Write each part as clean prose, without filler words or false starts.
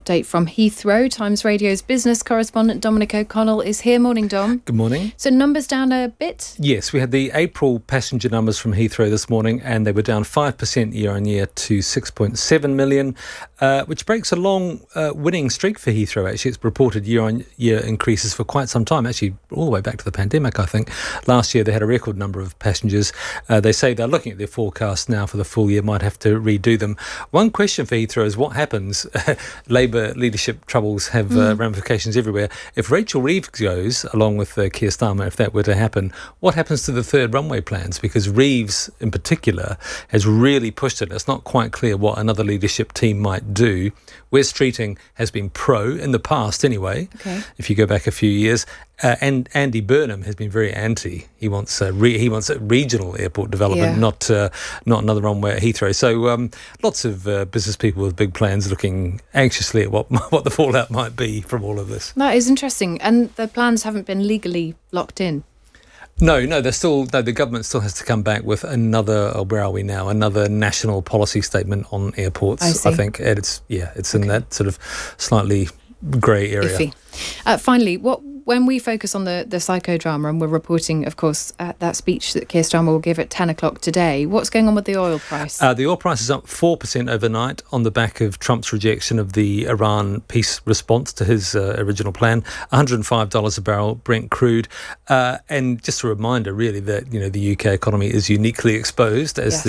Update from Heathrow. Times Radio's business correspondent Dominic O'Connell is here. Morning, Dom. Good morning. So numbers down a bit? Yes, we had the April passenger numbers from Heathrow this morning, and they were down 5% year on year to 6.7 million, which breaks a long winning streak for Heathrow. Actually, it's reported year on year increases for quite some time, actually all the way back to the pandemic, I think. Last year they had a record number of passengers. They say they're looking at their forecast now for the full year, might have to redo them. One question for Heathrow is what happens? Labour leadership troubles have ramifications everywhere. If Rachel Reeves goes, along with Keir Starmer, if that were to happen, what happens to the third runway plans? Because Reeves, in particular, has really pushed it. It's not quite clear what another leadership team might do. Wes Streeting has been pro in the past anyway, if you go back a few years. And Andy Burnham has been very anti. He wants a regional airport development, not another runway at Heathrow. So lots of business people with big plans looking anxiously at what the fallout might be from all of this. That is interesting. And the plans haven't been legally locked in. No, the government still has to come back with another, where are we now? Another national policy statement on airports, I think. And it's in that sort of slightly grey area. Iffy. Finally, when we focus on the psychodrama, and we're reporting, of course, that speech that Keir Starmer will give at 10 o'clock today, what's going on with the oil price? The oil price is up 4% overnight on the back of Trump's rejection of the Iran peace response to his original plan. $105 a barrel Brent crude. And just a reminder, really, that the UK economy is uniquely exposed, as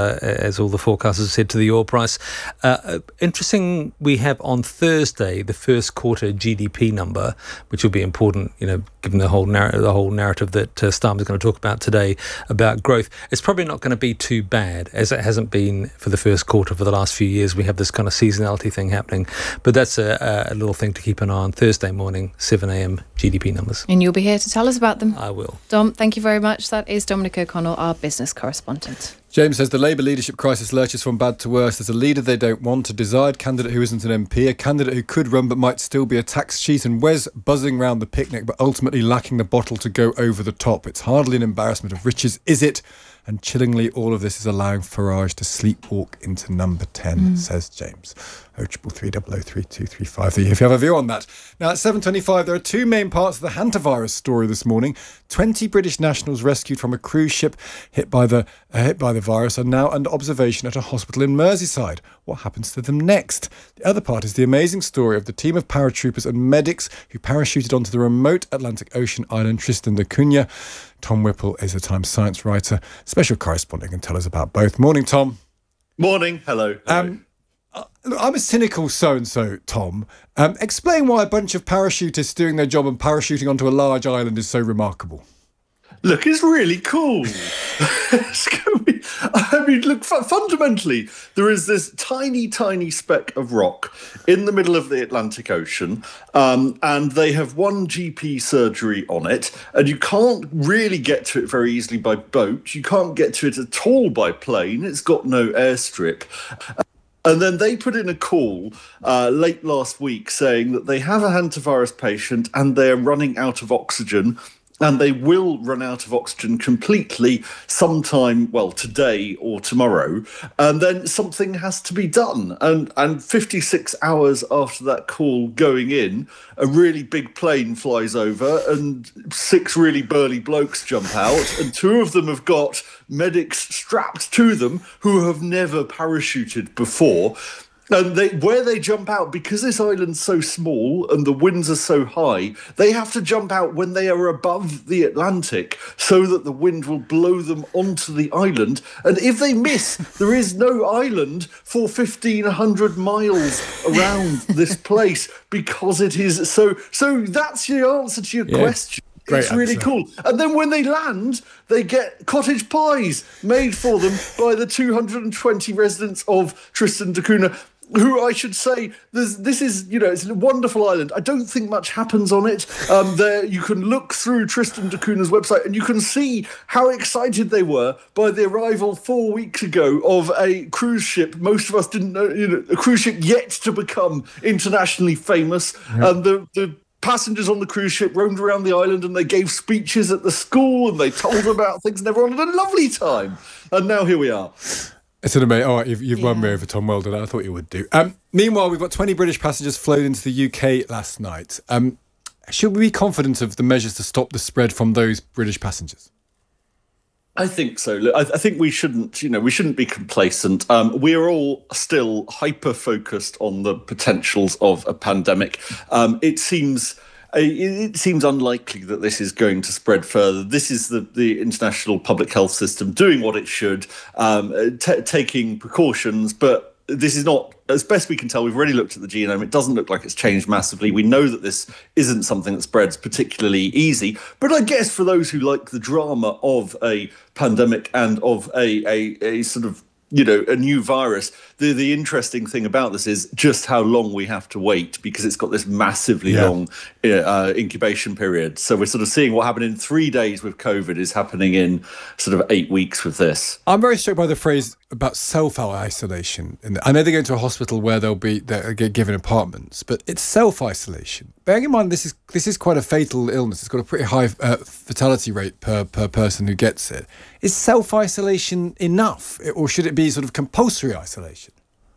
as all the forecasters have said, to the oil price. Interesting, we have on Thursday the first quarter GDP number, which will be important, given the whole narrative that Starmer's going to talk about today about growth. It's probably not going to be too bad, as it hasn't been for the first quarter for the last few years. We have this kind of seasonality thing happening, but that's a little thing to keep an eye on. Thursday morning, 7 a.m. GDP numbers. And you'll be here to tell us about them. I will. Dom, thank you very much. That is Dominic O'Connell, our business correspondent. James says the Labour leadership crisis lurches from bad to worse. There's a leader they don't want, a desired candidate who isn't an MP, a candidate who could run but might still be a tax cheat, and Wes buzzing round the picnic but ultimately lacking the bottle to go over the top. It's hardly an embarrassment of riches, is it? And chillingly, all of this is allowing Farage to sleepwalk into number 10, says James. 0333003235. If you have a view on that. Now, at 7:25, there are two main parts of the hantavirus story this morning. 20 British nationals rescued from a cruise ship hit by the virus are now under observation at a hospital in Merseyside. What happens to them next? The other part is the amazing story of the team of paratroopers and medics who parachuted onto the remote Atlantic Ocean island Tristan da Cunha. Tom Whipple is a Times science writer, special correspondent, and tell us about both. Morning, Tom. Morning. Hello. I'm a cynical so-and-so, Tom. Explain why a bunch of parachutists doing their job and parachuting onto a large island is so remarkable. Look, it's really cool. Look, fundamentally, there is this tiny, tiny speck of rock in the middle of the Atlantic Ocean, and they have one GP surgery on it, and you can't really get to it very easily by boat. You can't get to it at all by plane. It's got no airstrip. And then they put in a call late last week saying that they have a hantavirus patient and they're running out of oxygen, and they will run out of oxygen completely sometime, today or tomorrow. And then something has to be done. And 56 hours after that call going in, a really big plane flies over and 6 really burly blokes jump out. And 2 of them have got medics strapped to them who have never parachuted before. And where they jump out, because this island's so small and the winds are so high, they have to jump out when they are above the Atlantic so that the wind will blow them onto the island. And if they miss, there is no island for 1,500 miles around this place because it is so. So that's your answer to your question. It's really cool. And then when they land, they get cottage pies made for them by the 220 residents of Tristan da Cunha, who I should say, this is, it's a wonderful island. I don't think much happens on it. There, you can look through Tristan da Cunha's website and you can see how excited they were by the arrival 4 weeks ago of a cruise ship. Most of us didn't know, a cruise ship yet to become internationally famous. And the passengers on the cruise ship roamed around the island and they gave speeches at the school and they told them about things and everyone had a lovely time. And now here we are. It's an amazing. Oh, you've won me over, Tom. Well done. I thought you would do. Meanwhile, we've got 20 British passengers flown into the UK last night. Should we be confident of the measures to stop the spread from those British passengers? I think so. Look, I think we shouldn't be complacent. We are all still hyper focused on the potentials of a pandemic. It seems unlikely that this is going to spread further. This is the international public health system doing what it should, taking precautions, but this is not, as best we can tell, we've already looked at the genome. It doesn't look like it's changed massively. We know that this isn't something that spreads particularly easy. But I guess for those who like the drama of a pandemic and of a sort of, a new virus, the interesting thing about this is just how long we have to wait, because it's got this massively long incubation period. So we're sort of seeing what happened in 3 days with COVID is happening in sort of 8 weeks with this. I'm very struck by the phrase about self-isolation. I know they go into a hospital where they'll get given apartments, but it's self-isolation. Bearing in mind this is quite a fatal illness. It's got a pretty high fatality rate per person who gets it. Is self-isolation enough, or should it be sort of compulsory isolation?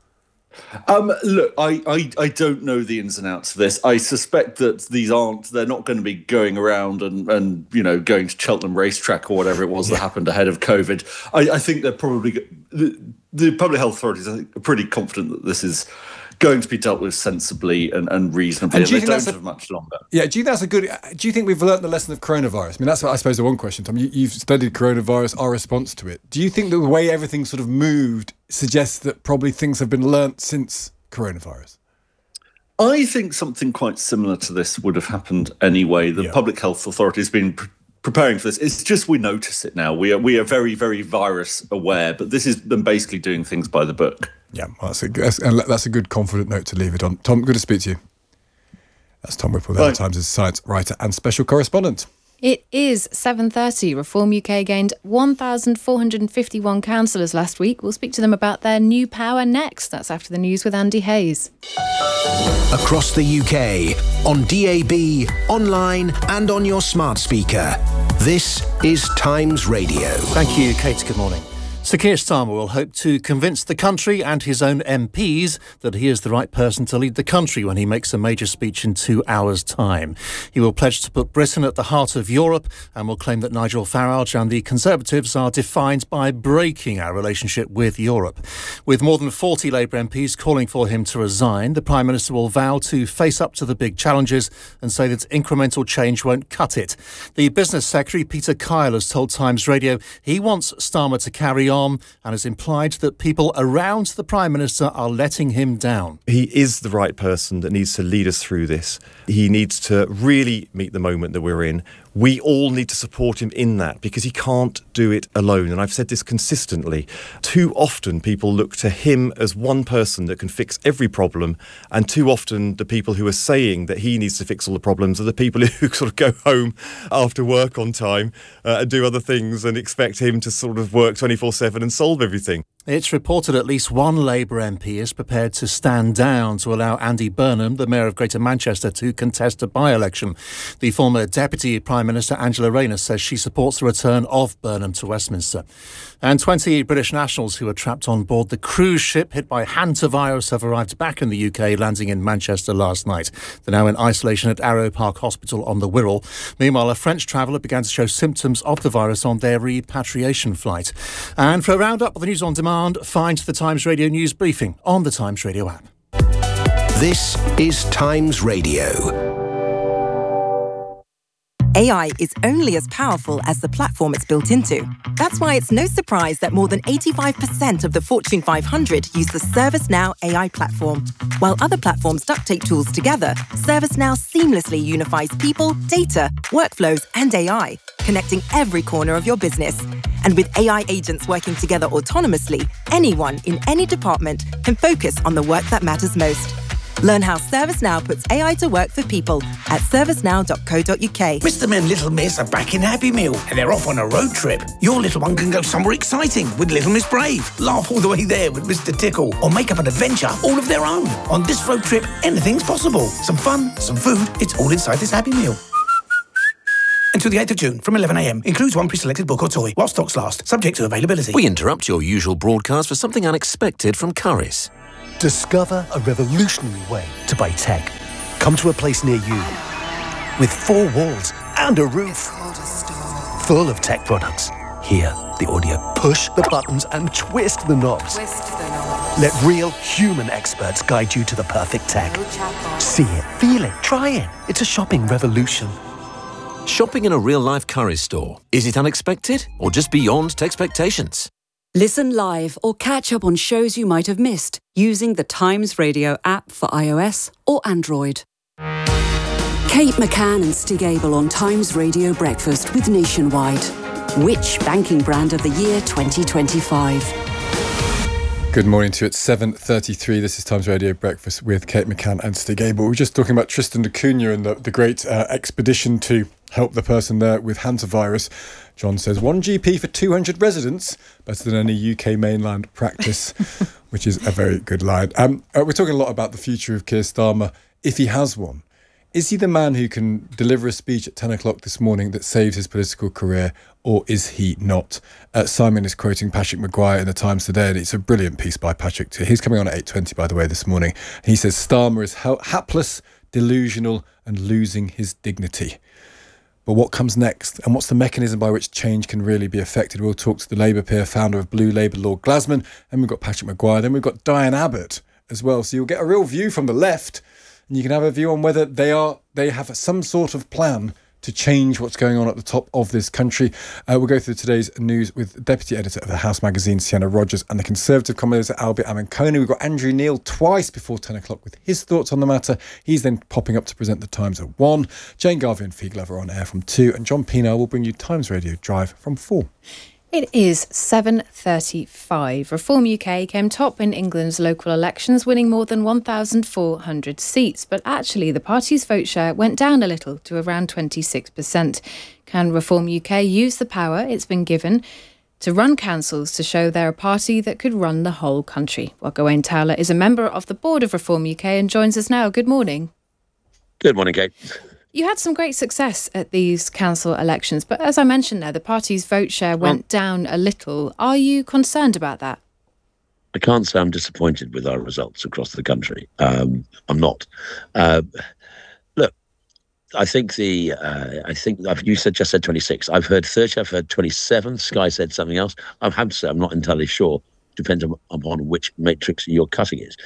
Look, I don't know the ins and outs of this. I suspect that they're not going to be going around and going to Cheltenham racetrack or whatever it was that happened ahead of COVID. I think they're probably, the public health authorities, I think, are pretty confident that this is going to be dealt with sensibly and reasonably. And they don't have much longer. Yeah, do you think we've learnt the lesson of coronavirus? I mean, that's what I suppose the one question, Tom. You've studied coronavirus, our response to it. Do you think that the way everything sort of moved suggests that probably things have been learnt since coronavirus? I think something quite similar to this would have happened anyway. The public health authority has been preparing for this. It's just we notice it now. We are very, very virus aware, but this is them basically doing things by the book. Yeah, well, that's a good confident note to leave it on. Tom, good to speak to you. That's Tom Whipple, the Times' science writer and special correspondent. It is 7:30. Reform UK gained 1,451 councillors last week. We'll speak to them about their new power next. That's after the news with Andy Hayes. Across the UK, on DAB, online and on your smart speaker. This is Times Radio. Thank you, Kate. Good morning. Sir Keir Starmer will hope to convince the country and his own MPs that he is the right person to lead the country when he makes a major speech in 2 hours' time. He will pledge to put Britain at the heart of Europe and will claim that Nigel Farage and the Conservatives are defined by breaking our relationship with Europe. With more than 40 Labour MPs calling for him to resign, the Prime Minister will vow to face up to the big challenges and say that incremental change won't cut it. The Business Secretary, Peter Kyle, has told Times Radio he wants Starmer to carry on and has implied that people around the Prime Minister are letting him down. He is the right person that needs to lead us through this. He needs to really meet the moment that we're in. We all need to support him in that because he can't do it alone. And I've said this consistently. Too often people look to him as one person that can fix every problem. And too often the people who are saying that he needs to fix all the problems are the people who sort of go home after work on time and do other things and expect him to sort of work 24/7 and solve everything. It's reported at least one Labour MP is prepared to stand down to allow Andy Burnham, the Mayor of Greater Manchester, to contest a by-election. The former Deputy Prime Minister Angela Rayner says she supports the return of Burnham to Westminster. And 20 British nationals who were trapped on board the cruise ship hit by hantavirus have arrived back in the UK, landing in Manchester last night. They're now in isolation at Arrow Park Hospital on the Wirral. Meanwhile, a French traveller began to show symptoms of the virus on their repatriation flight. And for a roundup of the news on demand, find the Times Radio News Briefing on the Times Radio app. This is Times Radio. AI is only as powerful as the platform it's built into. That's why it's no surprise that more than 85% of the Fortune 500 use the ServiceNow AI platform. While other platforms duct tape tools together, ServiceNow seamlessly unifies people, data, workflows, and AI, connecting every corner of your business. And with AI agents working together autonomously, anyone in any department can focus on the work that matters most. Learn how ServiceNow puts AI to work for people at servicenow.co.uk. Mr. and Little Miss are back in Happy Meal and they're off on a road trip. Your little one can go somewhere exciting with Little Miss Brave, laugh all the way there with Mr. Tickle, or make up an adventure all of their own. On this road trip, anything's possible. Some fun, some food, it's all inside this Happy Meal. until the 8th of June from 11 a.m. Includes one pre-selected book or toy while stocks last, subject to availability. We interrupt your usual broadcast for something unexpected from Currys. Discover a revolutionary way to buy tech. Come to a place near you with 4 walls and a roof full of tech products. Hear the audio. Push the buttons and twist the knobs. Let real human experts guide you to the perfect tech. See it, feel it, try it. It's a shopping revolution. Shopping in a real-life Currys store. Is it unexpected or just beyond expectations? Listen live or catch up on shows you might have missed using the Times Radio app for iOS or Android. Kate McCann and Stig Abel on Times Radio Breakfast with Nationwide. Which banking brand of the year 2025? Good morning to you. It's 7:33. This is Times Radio Breakfast with Kate McCann and Stig Abel. We were just talking about Tristan da Cunha and the great expedition to help the person there with hantavirus. John says 1 GP for 200 residents, better than any UK mainland practice, which is a very good line. We're talking a lot about the future of Keir Starmer, if he has one. Is he the man who can deliver a speech at 10 o'clock this morning that saves his political career, or is he not? Simon is quoting Patrick Maguire in the Times today, and it's a brilliant piece by Patrick. He's coming on at 8:20, by the way, this morning. He says Starmer is hapless, delusional and losing his dignity. But what comes next, and what's the mechanism by which change can really be affected? We'll talk to the Labour peer, founder of Blue Labour, Lord Glasman, and we've got Patrick Maguire, then we've got Diane Abbott as well. So you'll get a real view from the left, and you can have a view on whether they have some sort of plan to change what's going on at the top of this country. We'll go through today's news with Deputy Editor of the House magazine, Sienna Rogers, and the Conservative commentator, Albert Amanconi. We've got Andrew Neil twice before 10 o'clock with his thoughts on the matter. He's then popping up to present the Times at 1. Jane Garvey and Fee Glover on air from 2. And John Pienaar will bring you Times Radio Drive from 4. It is 7:35. Reform UK came top in England's local elections, winning more than 1,400 seats. But actually, the party's vote share went down a little to around 26%. Can Reform UK use the power it's been given to run councils to show they're a party that could run the whole country? Well, Gawain Towler is a member of the board of Reform UK and joins us now. Good morning. Good morning, Kate. You had some great success at these council elections, but as I mentioned there, the party's vote share went down a little. Are you concerned about that? I can't say I'm disappointed with our results across the country. I'm not. Look, I think you just said 26. I've heard 30. I've heard 27. Sky said something else. I have to say I'm not entirely sure. Depends upon which matrix your cutting is.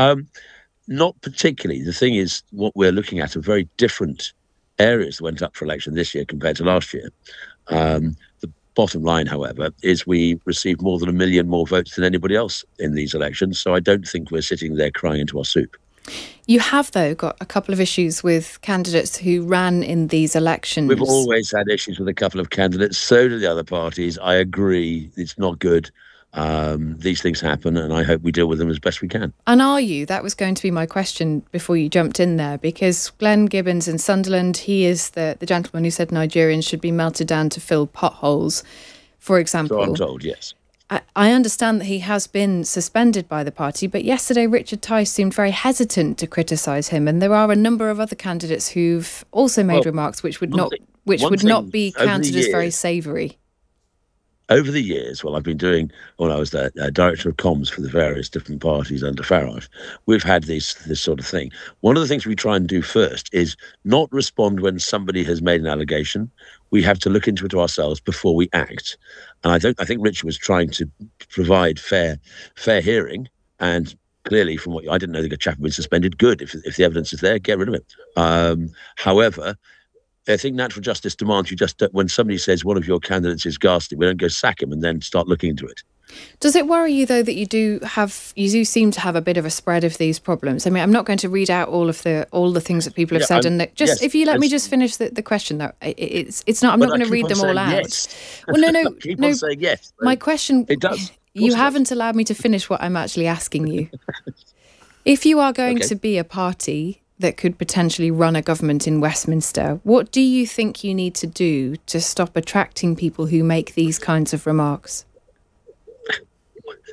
Not particularly. The thing is, what we're looking at are very different areas that went up for election this year compared to last year. The bottom line, however, is we received more than 1 million more votes than anybody else in these elections. So I don't think we're sitting there crying into our soup. You have, though, got a couple of issues with candidates who ran in these elections. We've always had issues with a couple of candidates. So do the other parties. I agree. It's not good. These things happen, and I hope we deal with them as best we can. And are you? That was going to be my question before you jumped in there, because Glenn Gibbons in Sunderland, he is the gentleman who said Nigerians should be melted down to fill potholes, for example. So I'm told, yes. I understand that he has been suspended by the party, but yesterday Richard Tice seemed very hesitant to criticise him, and there are a number of other candidates who've also made remarks which would not be counted as very savoury. Over the years, I was the director of comms for the various different parties under Farage, we've had this sort of thing. One of the things we try and do first is not respond when somebody has made an allegation. We have to look into it ourselves before we act. And I think Richard was trying to provide fair hearing, and clearly from what I didn't know the chap had been suspended. Good. If the evidence is there, get rid of it. However, I think natural justice demands you just, when somebody says one of your candidates is ghastly, we don't go sack him and then start looking into it. Does it worry you, though, that you do seem to have a bit of a spread of these problems? I mean, I'm not going to read out all the things that people have said, and if you let me just finish the question, though, it's not. I'm not going to read them all out. Yes. Well, no. Keep on saying yes. My question. It does. You haven't allowed me to finish what I'm actually asking you. If you are going to be a party that could potentially run a government in Westminster, what do you think you need to do to stop attracting people who make these kinds of remarks?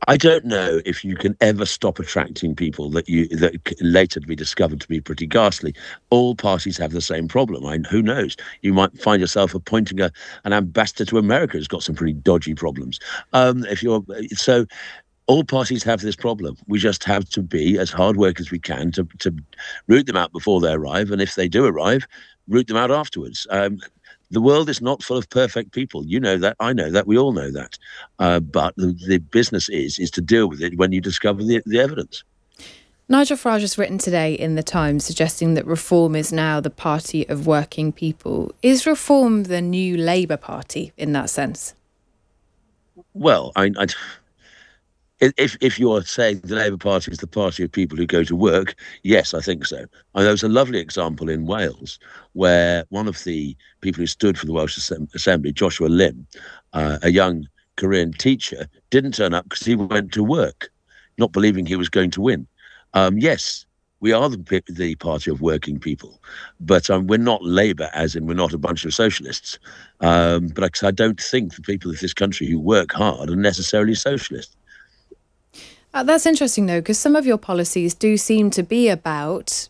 I don't know if you can ever stop attracting people that later to be discovered to be pretty ghastly. All parties have the same problem. Who knows? You might find yourself appointing an ambassador to America who's got some pretty dodgy problems. All parties have this problem. We just have to be as hard work as we can to root them out before they arrive, and if they do arrive, root them out afterwards. The world is not full of perfect people. You know that. I know that. We all know that. But the business is to deal with it when you discover the evidence. Nigel Farage has written today in The Times suggesting that Reform is now the party of working people. Is Reform the new Labour Party in that sense? Well, if you're saying the Labour Party is the party of people who go to work, yes, I think so. And there was a lovely example in Wales where one of the people who stood for the Welsh Assembly, Joshua Lim, a young Korean teacher, didn't turn up because he went to work, not believing he was going to win. Yes, we are the party of working people, but we're not Labour, as in we're not a bunch of socialists. But I don't think the people of this country who work hard are necessarily socialists. That's interesting, though, because some of your policies do seem to be about,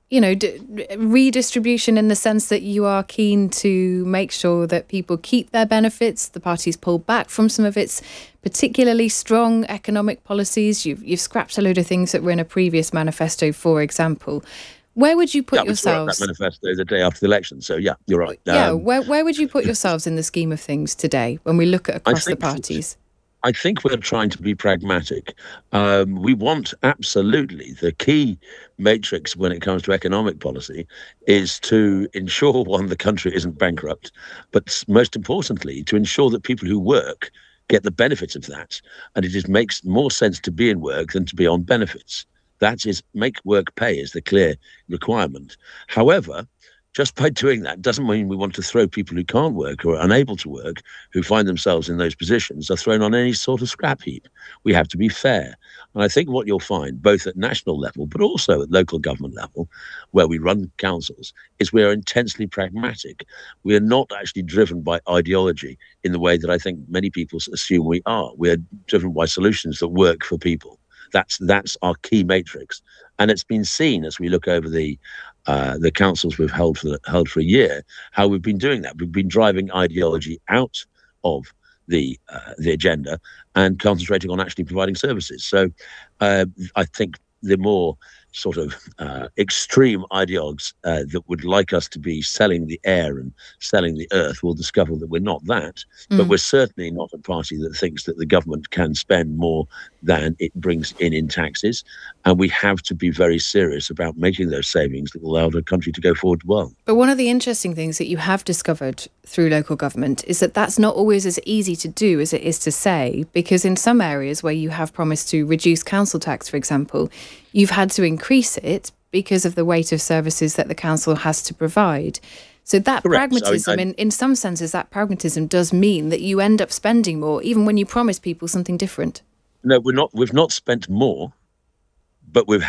redistribution in the sense that you are keen to make sure that people keep their benefits. The party's pulled back from some of its particularly strong economic policies. You've scrapped a load of things that were in a previous manifesto, for example. Where would you put yourselves? That manifesto the day after the election. So, yeah, you're right. Where would you put yourselves in the scheme of things today when we look at across the parties? I think we're trying to be pragmatic. We want absolutely the key matrix when it comes to economic policy is to ensure, one, the country isn't bankrupt, but most importantly, to ensure that people who work get the benefits of that. And it just makes more sense to be in work than to be on benefits. That is, make work pay is the clear requirement. However, just by doing that doesn't mean we want to throw people who can't work or are unable to work, who find themselves in those positions, are thrown on any sort of scrap heap. We have to be fair. And I think what you'll find, both at national level, but also at local government level, where we run councils, is we are intensely pragmatic. We are not actually driven by ideology in the way that I think many people assume we are. We are driven by solutions that work for people. That's our key matrix. And it's been seen as we look over the councils we've held for a year, how we've been doing that. We've been driving ideology out of the agenda and concentrating on actually providing services. So I think the more sort of extreme ideologues that would like us to be selling the air and selling the earth will discover that we're not that. But we're certainly not a party that thinks that the government can spend more than it brings in taxes. And we have to be very serious about making those savings that will allow the country to go forward well. But one of the interesting things that you have discovered through local government is that that's not always as easy to do as it is to say, because in some areas where you have promised to reduce council tax, for example, you've had to increase it because of the weight of services that the council has to provide. So that Correct. Pragmatism, in some senses, that pragmatism does mean that you end up spending more, even when you promise people something different. No, we've not spent more, but in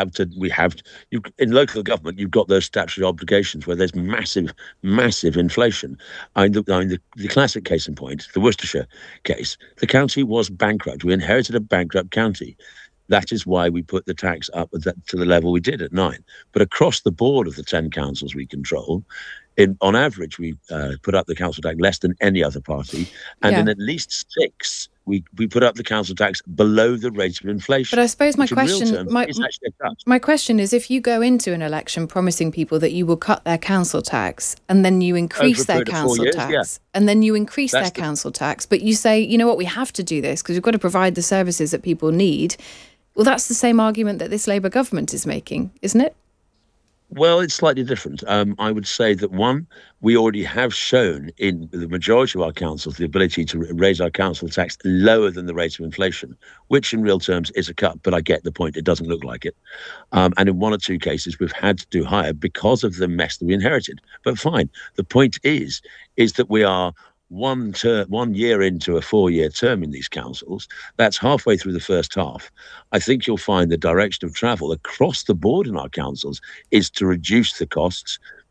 local government, you've got those statutory obligations where there's massive inflation. The classic case in point, the Worcestershire case, the county was bankrupt. We inherited a bankrupt county. That is why we put the tax up to the level we did at 9. But across the board of the 10 councils we control, on average, we put up the council tax less than any other party. And in at least 6, we put up the council tax below the rate of inflation. But I suppose my question is, if you go into an election promising people that you will cut their council tax and then you increase their council tax and then you increase their council tax, but you say, you know what, we have to do this because we've got to provide the services that people need. Well, that's the same argument that this Labour government is making, isn't it? Well, it's slightly different. I would say that, one, we already have shown in the majority of our councils the ability to raise our council tax lower than the rate of inflation, which in real terms is a cut, but I get the point. It doesn't look like it. And in 1 or 2 cases, we've had to do higher because of the mess that we inherited. But fine. The point is that we are 1 year into a 4-year term in these councils. That's halfway through the first half. I think you'll find the direction of travel across the board in our councils is to reduce the costs,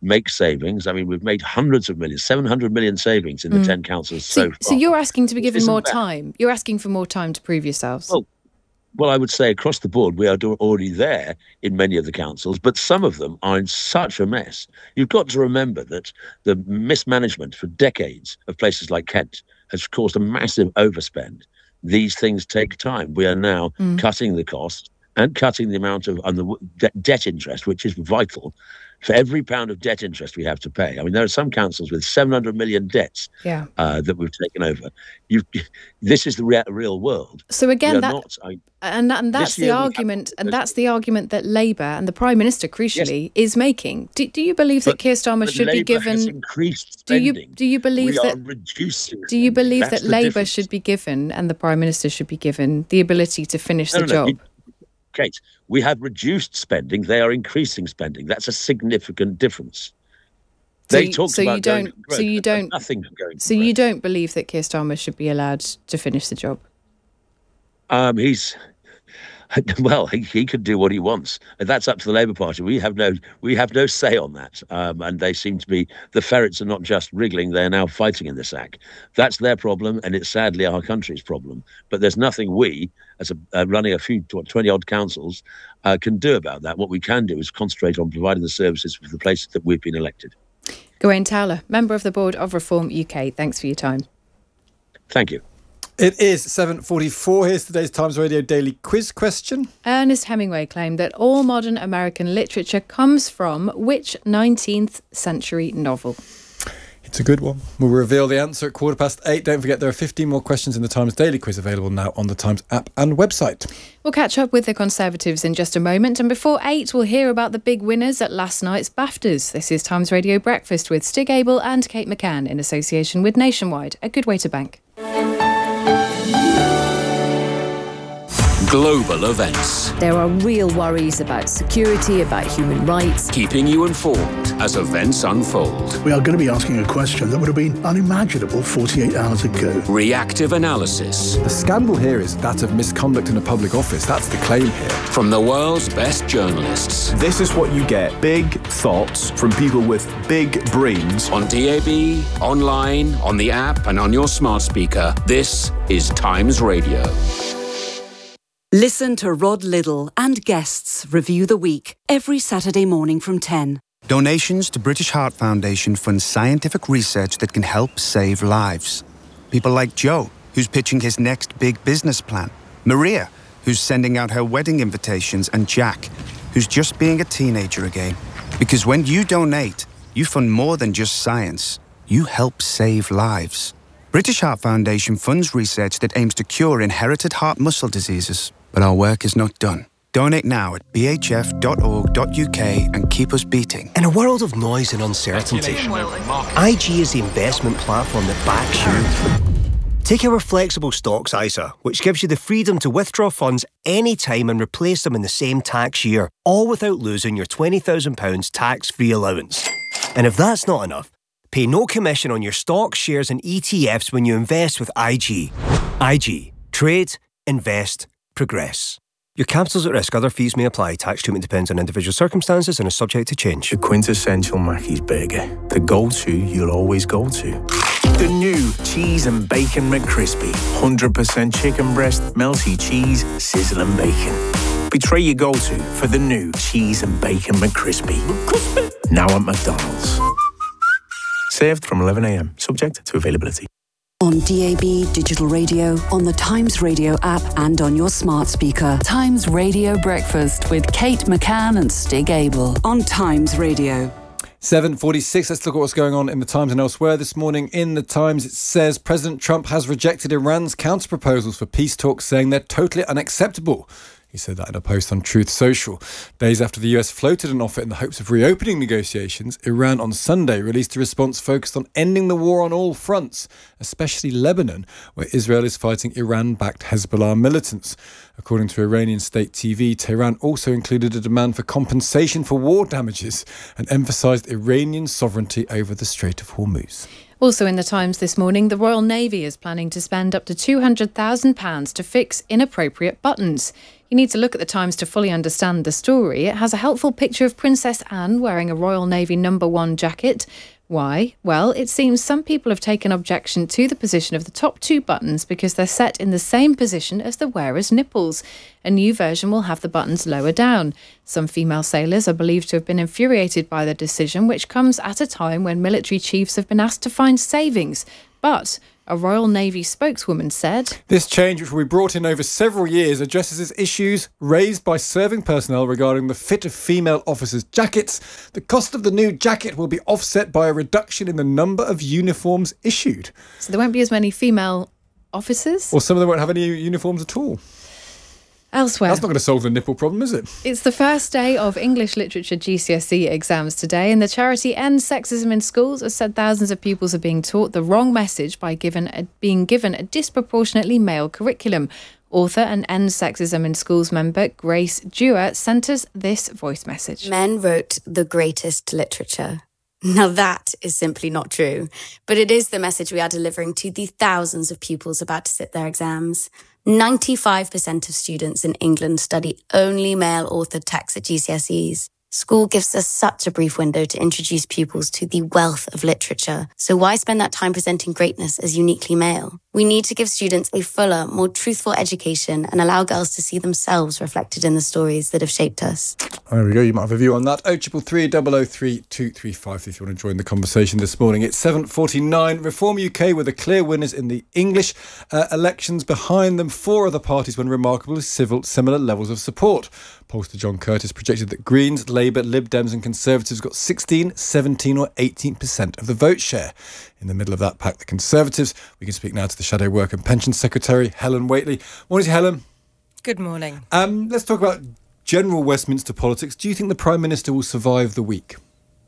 make savings. I mean, we've made hundreds of millions, 700 million savings in the 10 councils so far. So you're asking to be given more Isn't that- time. You're asking for more time to prove yourselves. Well, I would say across the board, we are already there in many of the councils, but some of them are in such a mess. You've got to remember that the mismanagement for decades of places like Kent has caused a massive overspend. These things take time. We are now cutting the cost and cutting the amount of debt interest, which is vital. For every pound of debt interest we have to pay. I mean, there are some councils with 700 million debts that we've taken over. This is the real world. So again, that's the argument, and that's the argument that Labour and the Prime Minister, crucially, is making. Do you believe that Keir Starmer should be given? Has increased spending. Do you believe we that? Are reducing do you believe That's that the Labour difference. should be given and the Prime Minister should be given the ability to finish the job? Kate, we have reduced spending. They are increasing spending. That's a significant difference. They talked about going growth, but nothing going. So you don't believe that Keir Starmer should be allowed to finish the job? He could do what he wants. That's up to the Labour Party. We have no say on that. And they seem to be, the ferrets are not just wriggling, they're now fighting in the sack. That's their problem, and it's sadly our country's problem. But there's nothing we, as running a few 20-odd councils, can do about that. What we can do is concentrate on providing the services for the places that we've been elected. Gawain Towler, member of the board of Reform UK. Thanks for your time. Thank you. It is 7:44. Here's today's Times Radio Daily Quiz question. Ernest Hemingway claimed that all modern American literature comes from which 19th century novel? It's a good one. We'll reveal the answer at 8:15. Don't forget there are 15 more questions in the Times Daily Quiz available now on the Times app and website. We'll catch up with the Conservatives in just a moment, and before 8 we'll hear about the big winners at last night's BAFTAs. This is Times Radio Breakfast with Stig Abel and Kate McCann in association with Nationwide, a good way to bank. Global events. There are real worries about security, about human rights. Keeping you informed as events unfold. We are going to be asking a question that would have been unimaginable 48 hours ago. Reactive analysis. The scandal here is that of misconduct in a public office. That's the claim here. From the world's best journalists. This is what you get. Big thoughts from people with big brains. On DAB, online, on the app and on your smart speaker. This is Times Radio. Listen to Rod Liddle and guests review the week every Saturday morning from 10. Donations to British Heart Foundation fund scientific research that can help save lives. People like Joe, who's pitching his next big business plan. Maria, who's sending out her wedding invitations. And Jack, who's just being a teenager again. Because when you donate, you fund more than just science. You help save lives. British Heart Foundation funds research that aims to cure inherited heart muscle diseases. But our work is not done. Donate now at bhf.org.uk and keep us beating. In a world of noise and uncertainty, IG is the investment platform that backs you. Take our flexible stocks ISA, which gives you the freedom to withdraw funds anytime and replace them in the same tax year, all without losing your £20,000 tax-free allowance. And if that's not enough, pay no commission on your stocks, shares and ETFs when you invest with IG. IG. Trade, invest, progress. Your capital's at risk. Other fees may apply. Tax treatment depends on individual circumstances and is subject to change. The quintessential Mackey's burger. The go-to you'll always go to. The new cheese and bacon McCrispy. 100% chicken breast, melty cheese, sizzling bacon. Betray your go-to for the new cheese and bacon McCrispy. Now at McDonald's. Served from 11 a.m. Subject to availability. On DAB, digital radio, on the Times Radio app and on your smart speaker. Times Radio Breakfast with Kate McCann and Stig Abel. On Times Radio. 7:46. Let's look at what's going on in the Times and elsewhere this morning. In the Times, it says President Trump has rejected Iran's counter-proposals for peace talks, saying they're totally unacceptable. He said that in a post on Truth Social. Days after the US floated an offer in the hopes of reopening negotiations, Iran on Sunday released a response focused on ending the war on all fronts, especially Lebanon, where Israel is fighting Iran-backed Hezbollah militants. According to Iranian state TV, Tehran also included a demand for compensation for war damages and emphasised Iranian sovereignty over the Strait of Hormuz. Also in the Times this morning, the Royal Navy is planning to spend up to £200,000 to fix inappropriate buttons. You need to look at the Times to fully understand the story. It has a helpful picture of Princess Anne wearing a Royal Navy No. 1 jacket. Why? Well, it seems some people have taken objection to the position of the top 2 buttons because they're set in the same position as the wearer's nipples. A new version will have the buttons lower down. Some female sailors are believed to have been infuriated by the decision, which comes at a time when military chiefs have been asked to find savings. But a Royal Navy spokeswoman said, "This change, which will be brought in over several years, addresses issues raised by serving personnel regarding the fit of female officers' jackets. The cost of the new jacket will be offset by a reduction in the number of uniforms issued." So there won't be as many female officers? Or some of them won't have any uniforms at all. Elsewhere. That's not going to solve the nipple problem, is it? It's the first day of English Literature GCSE exams today, and the charity End Sexism in Schools has said thousands of pupils are being taught the wrong message by being given a disproportionately male curriculum. Author and End Sexism in Schools member Grace Dewar sent us this voice message. Men wrote the greatest literature. Now that is simply not true, but it is the message we are delivering to the thousands of pupils about to sit their exams. 95% of students in England study only male-authored texts at GCSEs. School gives us such a brief window to introduce pupils to the wealth of literature. So why spend that time presenting greatness as uniquely male? We need to give students a fuller, more truthful education and allow girls to see themselves reflected in the stories that have shaped us. There we go. You might have a view on that. 0333 003 235 if you want to join the conversation this morning. It's 7:49. Reform UK were the clear winners in the English elections. Behind them, 4 other parties won remarkably similar levels of support. Pollster John Curtis projected that Greens, Labour, Lib Dems and Conservatives got 16, 17 or 18% of the vote share. In the middle of that pack, the Conservatives. We can speak now to the Shadow Work and Pension Secretary, Helen Whately. Morning to Helen. Good morning. Let's talk about general Westminster politics. Do you think the Prime Minister will survive the week?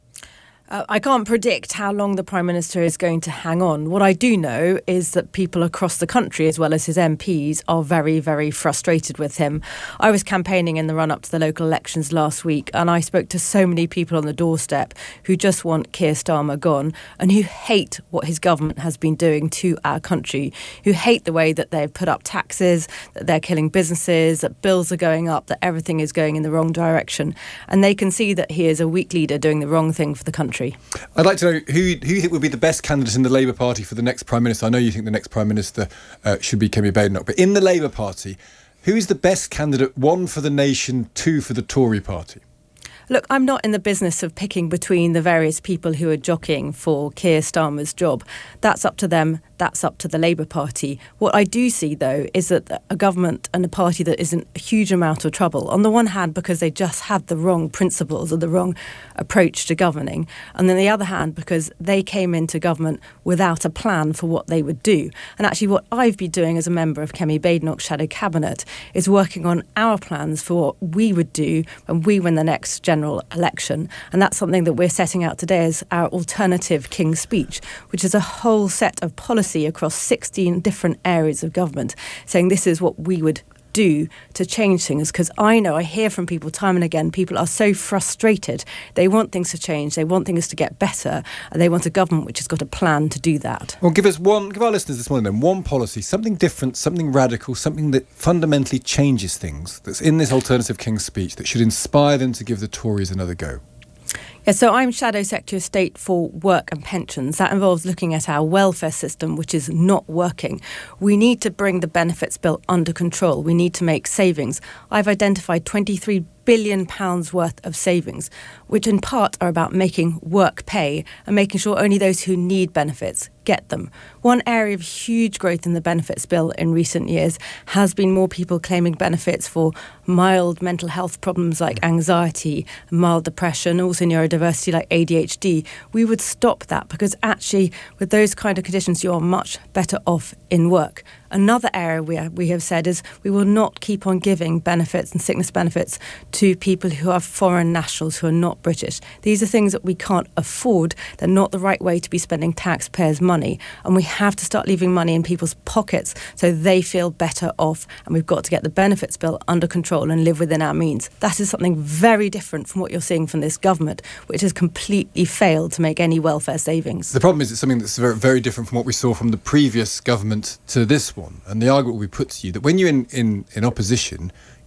I can't predict how long the Prime Minister is going to hang on. What I do know is that people across the country, as well as his MPs, are very, very frustrated with him. I was campaigning in the run-up to the local elections last week, and I spoke to so many people on the doorstep who just want Keir Starmer gone and who hate what his government has been doing to our country, who hate the way that they've put up taxes, that they're killing businesses, that bills are going up, that everything is going in the wrong direction. And they can see that he is a weak leader doing the wrong thing for the country. I'd like to know who you think would be the best candidate in the Labour Party for the next Prime Minister. I know you think the next Prime Minister should be Kemi Badenoch, but in the Labour Party, who is the best candidate, 1 for the nation, 2 for the Tory Party? Look, I'm not in the business of picking between the various people who are jockeying for Keir Starmer's job. That's up to them. That's up to the Labour Party. What I do see, though, is that a government and a party that is in a huge amount of trouble, on the one hand, because they just had the wrong principles or the wrong approach to governing, and on the other hand, because they came into government without a plan for what they would do. And actually what I've been doing as a member of Kemi Badenoch's Shadow Cabinet is working on our plans for what we would do when we win the next general election. And that's something that we're setting out today as our alternative King's Speech, which is a whole set of policy across 16 different areas of government, saying this is what we would do to change things. Because I hear from people time and again, people are so frustrated. They want things to change, they want things to get better, and they want a government which has got a plan to do that. Well, give our listeners this morning then one policy, something different, something radical, something that fundamentally changes things, that's in this alternative King's Speech, that should inspire them to give the Tories another go. Yeah, so I'm Shadow Secretary of State for Work and Pensions. That involves looking at our welfare system, which is not working. We need to bring the benefits bill under control. We need to make savings. I've identified £23 billion worth of savings, which in part are about making work pay and making sure only those who need benefits get them. One area of huge growth in the benefits bill in recent years has been more people claiming benefits for mild mental health problems like anxiety, mild depression, also neurodiversity like ADHD. We would stop that because actually with those kind of conditions you are much better off in work. Another area we have said is we will not keep on giving benefits and sickness benefits to people who are foreign nationals who are not British. These are things that we can't afford. They're not the right way to be spending taxpayers' money. And we have to start leaving money in people's pockets so they feel better off. And we've got to get the benefits bill under control and live within our means. That is something very different from what you're seeing from this government, which has completely failed to make any welfare savings. The problem is it's something that's very, very different from what we saw from the previous government to this one. And the argument will be put to you that when you're in opposition,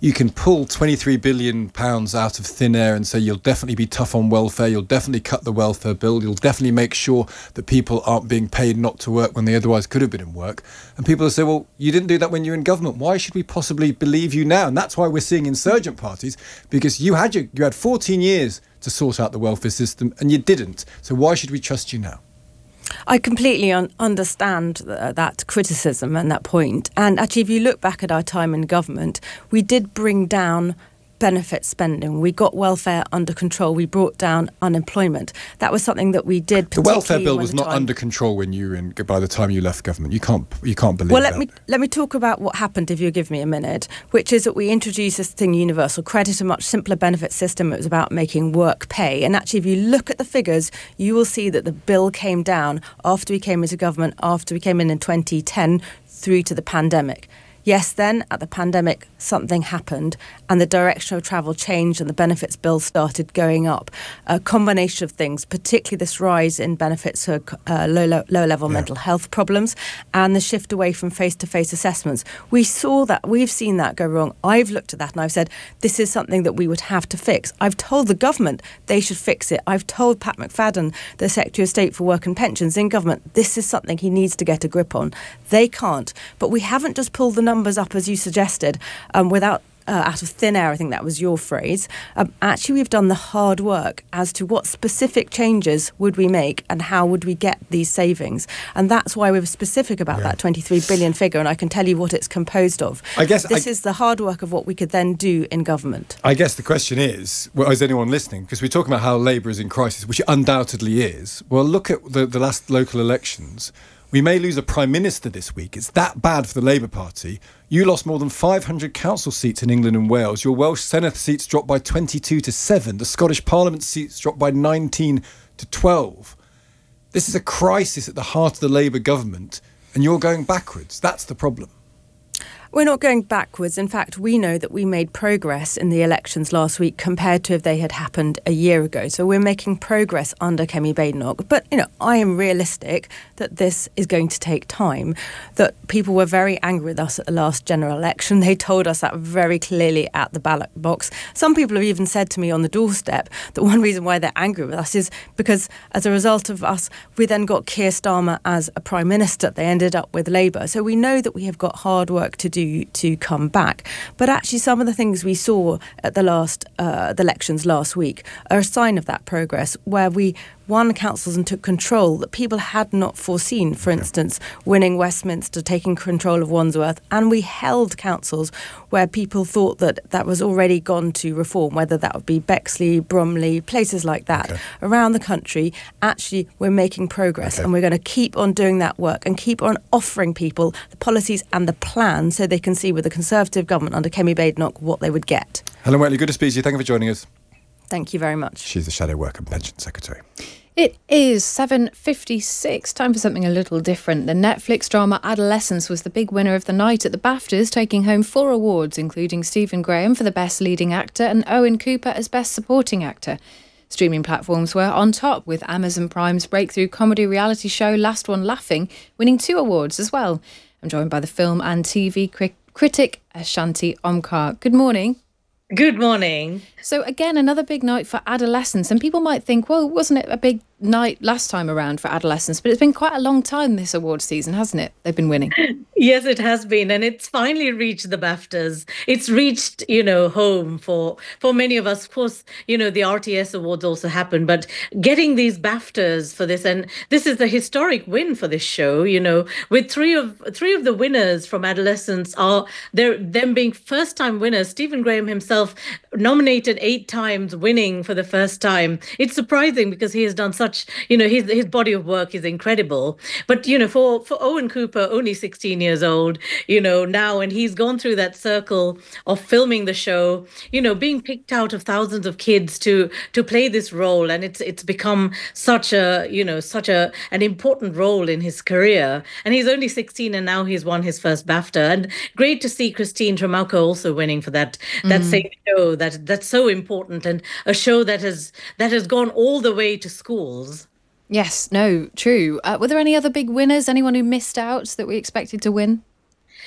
you can pull £23 billion out of thin air and say you'll definitely be tough on welfare, you'll definitely cut the welfare bill, you'll definitely make sure that people aren't being paid not to work when they otherwise could have been in work. And people will say, well, you didn't do that when you were in government. Why should we possibly believe you now? And that's why we're seeing insurgent parties, because you had 14 years to sort out the welfare system and you didn't. So why should we trust you now? I completely understand that criticism and that point. And actually, if you look back at our time in government, we did bring down benefit spending. We got welfare under control. We brought down unemployment. That was something that we did. The welfare bill was not under control when you were in, by the time you left government. You can't believe well, that. Let me talk about what happened, if you give me a minute, which is that we introduced this thing, universal credit, a much simpler benefit system. It was about making work pay. And actually, if you look at the figures, you will see that the bill came down after we came into government, after we came in 2010, through to the pandemic. Yes, then, at the pandemic, something happened and the direction of travel changed and the benefits bill started going up. A combination of things, particularly this rise in benefits for low-level mental health problems and the shift away from face-to-face assessments. We've seen that go wrong. I've looked at that and I've said, this is something that we would have to fix. I've told the government they should fix it. I've told Pat McFadden, the Secretary of State for Work and Pensions in government, this is something he needs to get a grip on. They can't. But we haven't just pulled the numbers up, as you suggested, without out of thin air. I think that was your phrase. Actually, we've done the hard work as to what specific changes would we make and how would we get these savings. And that's why we were specific about that 23 billion figure, and I can tell you what it's composed of. This is the hard work of what we could then do in government. I guess the question is, well, is anyone listening? Because we're talking about how Labour is in crisis, which it undoubtedly is. Well, look at the last local elections. We may lose a Prime Minister this week. It's that bad for the Labour Party. You lost more than 500 council seats in England and Wales. Your Welsh Senedd seats dropped by 22 to 7. The Scottish Parliament seats dropped by 19 to 12. This is a crisis at the heart of the Labour government, and you're going backwards. That's the problem. We're not going backwards. In fact, we know that we made progress in the elections last week compared to if they had happened a year ago. So we're making progress under Kemi Badenoch. But, I am realistic that this is going to take time, that people were very angry with us at the last general election. They told us that very clearly at the ballot box. Some people have even said to me on the doorstep that one reason why they're angry with us is because as a result of us, we then got Keir Starmer as a Prime Minister. They ended up with Labour. So we know that we have got hard work to do to come back. But actually some of the things we saw at the elections last week are a sign of that progress, where we won councils and took control that people had not foreseen. For instance, winning Westminster, taking control of Wandsworth, and we held councils where people thought that was already gone to reform, whether that would be Bexley, Bromley, places like that. Around the country, actually, we're making progress and we're going to keep on doing that work and keep on offering people the policies and the plan so they can see with the Conservative government under Kemi Badenoch what they would get. Helen Whateley, good to speak to you. Thank you for joining us. Thank you very much. She's the Shadow Work and Pension Secretary. It is 7:56. Time for something a little different. The Netflix drama Adolescence was the big winner of the night at the BAFTAs, taking home 4 awards, including Stephen Graham for the Best Leading Actor and Owen Cooper as Best Supporting Actor. Streaming platforms were on top, with Amazon Prime's breakthrough comedy reality show Last One Laughing winning 2 awards as well. I'm joined by the film and TV critic Ashanti Omkar. Good morning. Good morning. So again, another big night for Adolescence, and people might think, well, wasn't it a big night last time around for Adolescence? But it's been quite a long time this award season, hasn't it? They've been winning. Yes, it has been, and it's finally reached the BAFTAs. It's reached, home for many of us. Of course, the RTS awards also happened, but getting these BAFTAs for this, and this is the historic win for this show. With three of the winners from Adolescence are them being first-time winners. Stephen Graham himself nominated 8 times, winning for the first time. It's surprising because he has done such, his body of work is incredible. But, for Owen Cooper, only 16 years old, now, and he's gone through that circle of filming the show, being picked out of thousands of kids to play this role. And it's become such an important role in his career. And he's only 16 and now he's won his first BAFTA. And great to see Christine Tremauca also winning for that same show that's so important, and a show that has gone all the way to schools. Yes, no, true. Were there any other big winners? Anyone who missed out that we expected to win?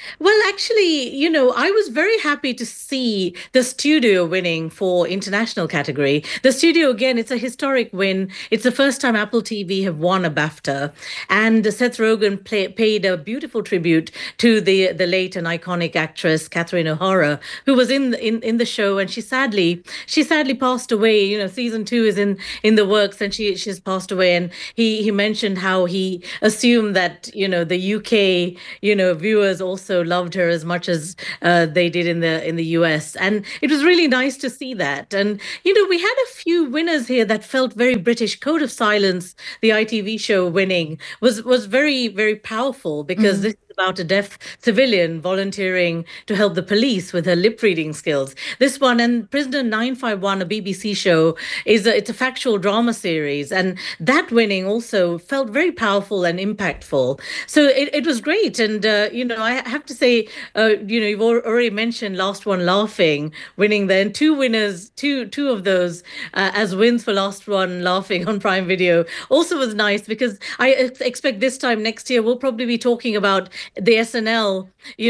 Well, actually, I was very happy to see the studio winning for international category. The studio, again, it's a historic win. It's the first time Apple TV have won a BAFTA. And Seth Rogen paid a beautiful tribute to the late and iconic actress, Catherine O'Hara, who was in the show. And she sadly passed away. Season 2 is in the works, and she's passed away. And he mentioned how he assumed that, the UK, viewers also loved her as much as they did in the US, and it was really nice to see that. And we had a few winners here that felt very British. Code of Silence, the ITV show winning, was very, very powerful, because this is about a deaf civilian volunteering to help the police with her lip reading skills. This one, and Prisoner 951, a BBC show, it's a factual drama series, and that winning also felt very powerful and impactful. So it was great. And I have to say, you've already mentioned Last One Laughing winning. Then two winners, two of those as wins for Last One Laughing on Prime Video also was nice, because I expect this time next year we'll probably be talking about the SNL,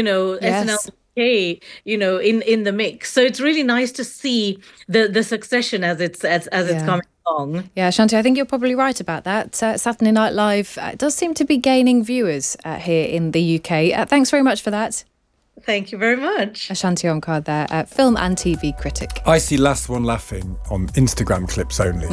Yes. SNL in the mix. So it's really nice to see the succession as it's coming along. Yeah, Shanti, I think you're probably right about that. Saturday Night Live does seem to be gaining viewers here in the UK. Thanks very much for that. Thank you very much. Shanti Omkar there, film and TV critic. I see Last One Laughing on Instagram clips only.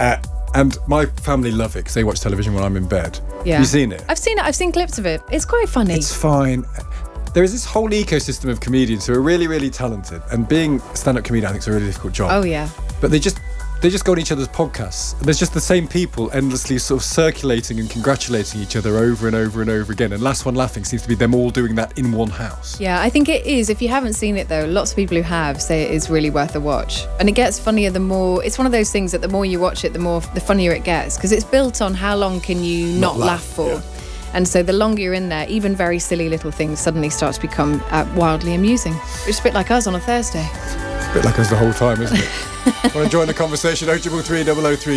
And my family love it because they watch television when I'm in bed. Yeah. Have you seen it? I've seen it. I've seen clips of it. It's quite funny. It's fine. There is this whole ecosystem of comedians who are really, really talented. And being a stand-up comedian, I think, is a really difficult job. Oh, yeah. But they just go on each other's podcasts. And there's just the same people endlessly sort of circulating and congratulating each other over and over and over again. And Last One Laughing seems to be them all doing that in one house. Yeah, I think it is. If you haven't seen it, though, lots of people who have say it is really worth a watch. And it gets funnier the more... It's one of those things that the more you watch it, the funnier it gets. Because it's built on how long can you not laugh for. Yeah. And so the longer you're in there, even very silly little things suddenly start to become wildly amusing. It's a bit like us on a Thursday. It's a bit like us the whole time, isn't it? Want to join the conversation? 0333 003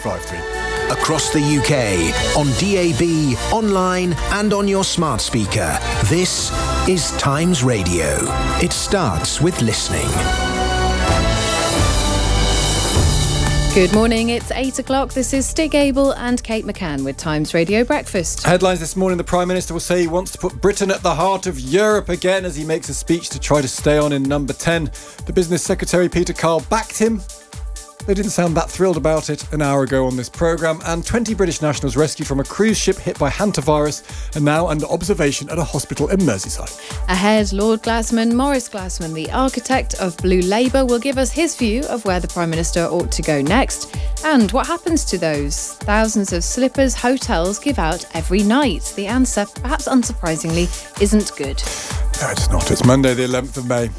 2353. Across the UK, on DAB, online and on your smart speaker. This is Times Radio. It starts with listening. Good morning, it's 8 o'clock. This is Stig Abel and Kate McCann with Times Radio Breakfast. Headlines this morning: the Prime Minister will say he wants to put Britain at the heart of Europe again as he makes a speech to try to stay on in number 10. The Business Secretary, Peter Kyle, backed him. They didn't sound that thrilled about it an hour ago on this programme. And 20 British nationals rescued from a cruise ship hit by hantavirus are now under observation at a hospital in Merseyside. Ahead, Lord Glassman, Maurice Glassman, the architect of Blue Labour, will give us his view of where the Prime Minister ought to go next and what happens to those thousands of slippers hotels give out every night. The answer, perhaps unsurprisingly, isn't good. No, it's not. It's Monday, the 11th of May.